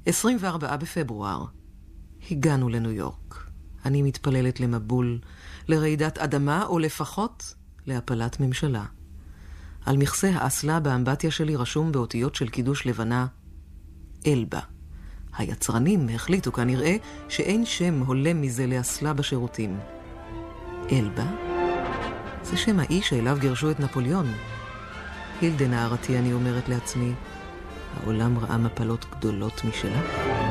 24 בפברואר. הגענו לניו יורק. אני מתפללת למבול, לרעידת אדמה, או לפחות להפלת ממשלה. על מכסה האסלה באמבטיה שלי רשום באותיות של קידוש לבנה, אלבה. היצרנים החליטו כנראה שאין שם הולם מזה לאסלה בשירותים. אלבה? זה שם האיש שאליו גירשו את נפוליאון. הילדה נערתי, אני אומרת לעצמי, העולם ראה מפלות גדולות משלה.